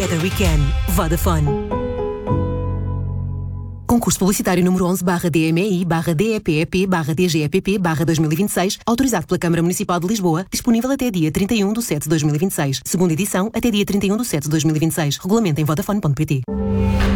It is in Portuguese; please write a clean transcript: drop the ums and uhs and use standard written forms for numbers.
Together we can. Vodafone. Concurso publicitário número 11/DMI/DEPEP/DGEPP/2026, autorizado pela Câmara Municipal de Lisboa, disponível até dia 31/7/2026. Segunda edição, até dia 31/7/2026. Regulamento em vodafone.pt.